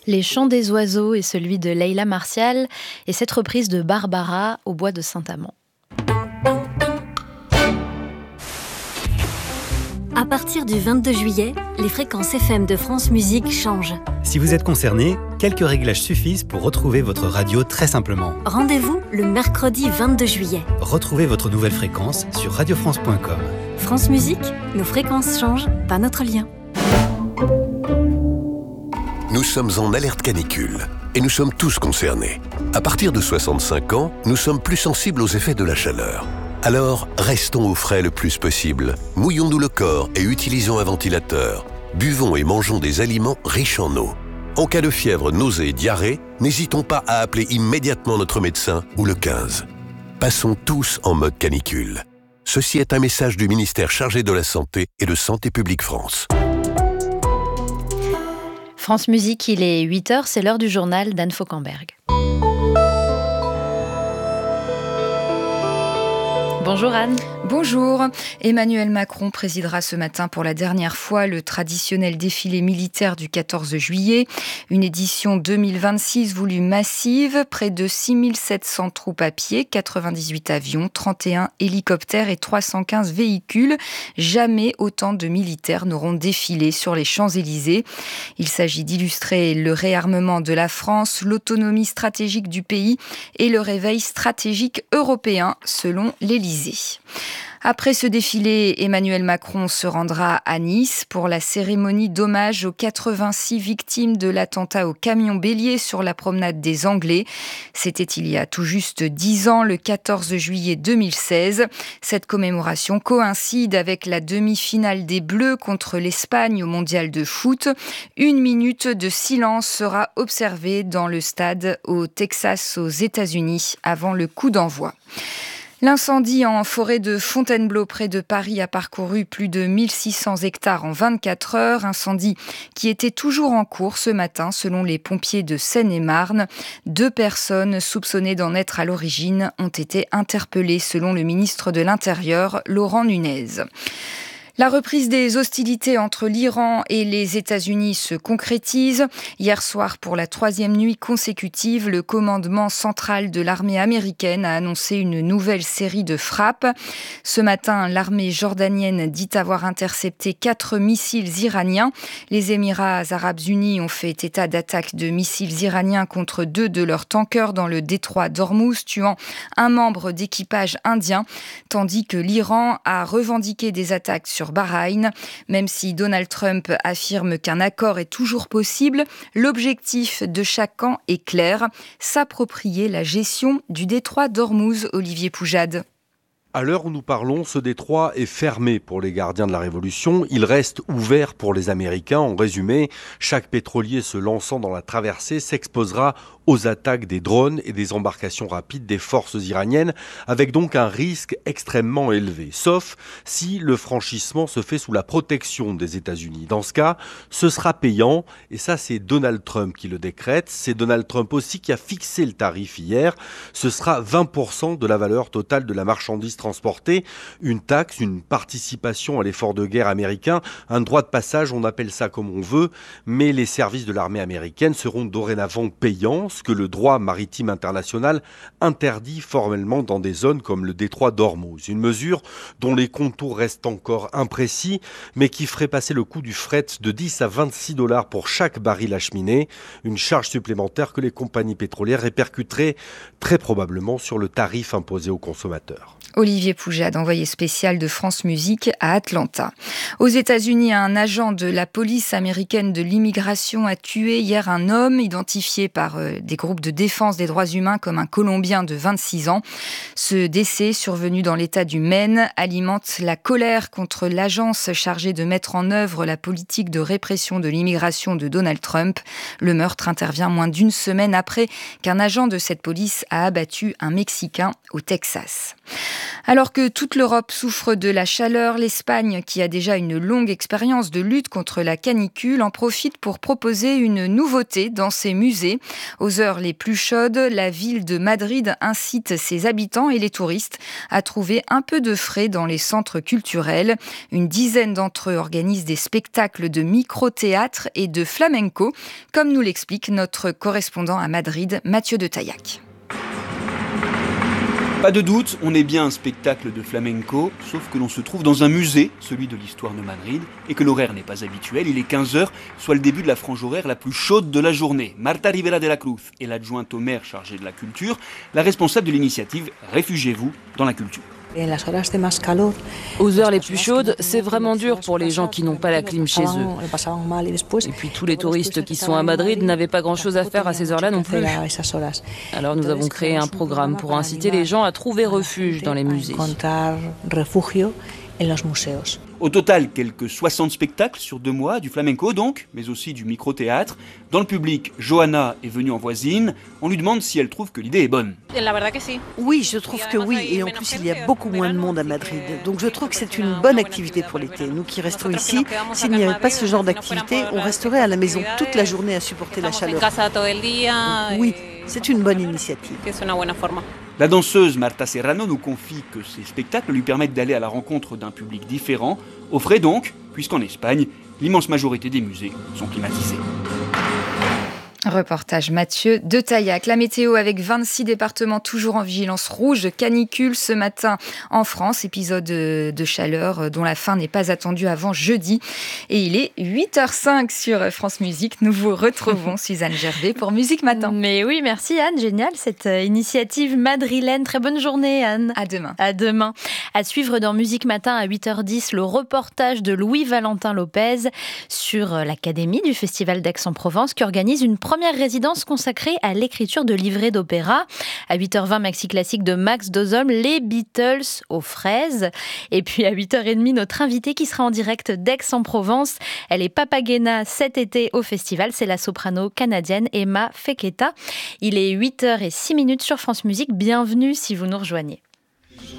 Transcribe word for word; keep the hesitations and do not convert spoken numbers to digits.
Les chants des oiseaux et celui de Leila Martial et cette reprise de Barbara au bois de Saint-Amand. À partir du vingt-deux juillet, les fréquences F M de France Musique changent. Si vous êtes concerné, quelques réglages suffisent pour retrouver votre radio très simplement. Rendez-vous le mercredi vingt-deux juillet. Retrouvez votre nouvelle fréquence sur radio france point com. France Musique, nos fréquences changent, pas notre lien. Nous sommes en alerte canicule et nous sommes tous concernés. À partir de soixante-cinq ans, nous sommes plus sensibles aux effets de la chaleur. Alors, restons au frais le plus possible. Mouillons-nous le corps et utilisons un ventilateur. Buvons et mangeons des aliments riches en eau. En cas de fièvre, nausée et diarrhée, n'hésitons pas à appeler immédiatement notre médecin ou le quinze. Passons tous en mode canicule. Ceci est un message du ministère chargé de la Santé et de Santé publique France. France Musique, il est huit heures, c'est l'heure du journal d'Anne Fauquemberg. Bonjour Anne. Bonjour. Emmanuel Macron présidera ce matin pour la dernière fois le traditionnel défilé militaire du quatorze juillet. Une édition deux mille vingt-six voulue massive, près de six mille sept cents troupes à pied, quatre-vingt-dix-huit avions, trente et un hélicoptères et trois cent quinze véhicules. Jamais autant de militaires n'auront défilé sur les Champs-Élysées. Il s'agit d'illustrer le réarmement de la France, l'autonomie stratégique du pays et le réveil stratégique européen, selon l'Élysée. Après ce défilé, Emmanuel Macron se rendra à Nice pour la cérémonie d'hommage aux quatre-vingt-six victimes de l'attentat au camion bélier sur la promenade des Anglais. C'était il y a tout juste dix ans, le quatorze juillet deux mille seize. Cette commémoration coïncide avec la demi-finale des Bleus contre l'Espagne au mondial de foot. Une minute de silence sera observée dans le stade au Texas aux États-Unis avant le coup d'envoi. L'incendie en forêt de Fontainebleau près de Paris a parcouru plus de mille six cents hectares en vingt-quatre heures. Incendie qui était toujours en cours ce matin selon les pompiers de Seine-et-Marne. Deux personnes soupçonnées d'en être à l'origine ont été interpellées selon le ministre de l'Intérieur, Laurent Nunez. La reprise des hostilités entre l'Iran et les États-Unis se concrétise. Hier soir, pour la troisième nuit consécutive, le commandement central de l'armée américaine a annoncé une nouvelle série de frappes. Ce matin, l'armée jordanienne dit avoir intercepté quatre missiles iraniens. Les Émirats arabes unis ont fait état d'attaques de missiles iraniens contre deux de leurs tankers dans le détroit d'Ormuz, tuant un membre d'équipage indien, tandis que l'Iran a revendiqué des attaques sur Bahreïn. Même si Donald Trump affirme qu'un accord est toujours possible, l'objectif de chaque camp est clair, s'approprier la gestion du détroit d'Ormuz. Olivier Poujade. À l'heure où nous parlons, ce détroit est fermé pour les gardiens de la Révolution. Il reste ouvert pour les Américains. En résumé, chaque pétrolier se lançant dans la traversée s'exposera aux attaques des drones et des embarcations rapides des forces iraniennes, avec donc un risque extrêmement élevé, sauf si le franchissement se fait sous la protection des États-Unis. Dans ce cas, ce sera payant, et ça c'est Donald Trump qui le décrète. C'est Donald Trump aussi qui a fixé le tarif hier. Ce sera vingt pour cent de la valeur totale de la marchandise transportée, une taxe, une participation à l'effort de guerre américain, un droit de passage, on appelle ça comme on veut, mais les services de l'armée américaine seront dorénavant payants, ce que le droit maritime international interdit formellement dans des zones comme le détroit d'Ormuz. Une mesure dont les contours restent encore imprécis, mais qui ferait passer le coût du fret de dix à vingt-six dollars pour chaque baril acheminé, une charge supplémentaire que les compagnies pétrolières répercuteraient très probablement sur le tarif imposé aux consommateurs. Olivier Poujade, envoyé spécial de France Musique à Atlanta. Aux États-Unis, un agent de la police américaine de l'immigration a tué hier un homme identifié par euh, des groupes de défense des droits humains comme un Colombien de vingt-six ans. Ce décès, survenu dans l'État du Maine, alimente la colère contre l'agence chargée de mettre en œuvre la politique de répression de l'immigration de Donald Trump. Le meurtre intervient moins d'une semaine après qu'un agent de cette police a abattu un Mexicain au Texas. Alors que toute l'Europe souffre de la chaleur, l'Espagne, qui a déjà une longue expérience de lutte contre la canicule, en profite pour proposer une nouveauté dans ses musées. Aux heures les plus chaudes, la ville de Madrid incite ses habitants et les touristes à trouver un peu de frais dans les centres culturels. Une dizaine d'entre eux organisent des spectacles de micro-théâtre et de flamenco, comme nous l'explique notre correspondant à Madrid, Mathieu de Taillac. Pas de doute, on est bien un spectacle de flamenco, sauf que l'on se trouve dans un musée, celui de l'histoire de Madrid, et que l'horaire n'est pas habituel, il est quinze heures, soit le début de la frange horaire la plus chaude de la journée. Marta Rivera de la Cruz est l'adjointe au maire chargée de la culture, la responsable de l'initiative Réfugiez-vous dans la culture. Aux heures les plus chaudes, c'est vraiment dur pour les gens qui n'ont pas la clim chez eux. Et puis tous les touristes qui sont à Madrid n'avaient pas grand-chose à faire à ces heures-là non plus. Alors nous avons créé un programme pour inciter les gens à trouver refuge dans les musées. Au total, quelques soixante spectacles sur deux mois, du flamenco donc, mais aussi du micro-théâtre. Dans le public, Johanna est venue en voisine. On lui demande si elle trouve que l'idée est bonne. Oui, je trouve que oui. Et en plus, il y a beaucoup moins de monde à Madrid. Donc je trouve que c'est une bonne activité pour l'été. Nous qui restons ici, s'il n'y avait pas ce genre d'activité, on resterait à la maison toute la journée à supporter la chaleur. Donc, oui, c'est une bonne initiative. La danseuse Marta Serrano nous confie que ces spectacles lui permettent d'aller à la rencontre d'un public différent, aux frais donc, puisqu'en Espagne, l'immense majorité des musées sont climatisés. Reportage Mathieu de Taillac. La météo avec vingt-six départements toujours en vigilance rouge, canicule ce matin en France, épisode de chaleur dont la fin n'est pas attendue avant jeudi. Et il est huit heures cinq sur France Musique. Nous vous retrouvons Suzanne Gervais pour Musique Matin. Mais oui, merci Anne, génial cette initiative madrilène. Très bonne journée Anne. À demain. À demain. À suivre dans Musique Matin à huit heures dix, le reportage de Louis-Valentin Lopez sur l'Académie du Festival d'Aix-en-Provence qui organise une première résidence consacrée à l'écriture de livrets d'opéra. À huit heures vingt, maxi classique de Max Dozom, les Beatles aux fraises. Et puis à huit heures trente, notre invitée qui sera en direct d'Aix-en-Provence. Elle est Papagena cet été au festival. C'est la soprano canadienne Emma Feketa. Il est huit heures six sur France Musique. Bienvenue si vous nous rejoignez.